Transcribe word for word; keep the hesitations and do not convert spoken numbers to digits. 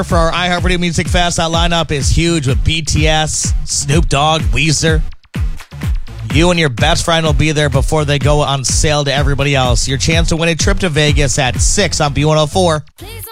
for our iHeartRadio Music Fest. That lineup is huge with B T S, Snoop Dogg, Weezer. You and your best friend will be there before they go on sale to everybody else. Your chance to win a trip to Vegas at six on B one oh four. Please